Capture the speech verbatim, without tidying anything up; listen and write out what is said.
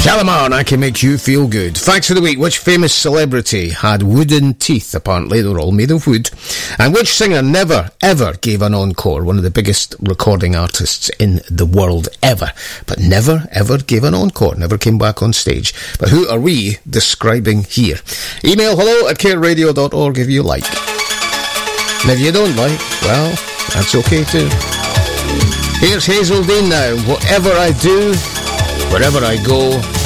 Shalimar, and I can make you feel good. Facts of the week. Which famous celebrity had wooden teeth? Apparently they're all made of wood. And which singer never, ever gave an encore? One of the biggest recording artists in the world ever. But never, ever gave an encore. Never came back on stage. But who are we describing here? Email hello at care radio dot org if you like. And if you don't like, well, that's okay too. Here's Hazel Dean now. Whatever I do, wherever I go,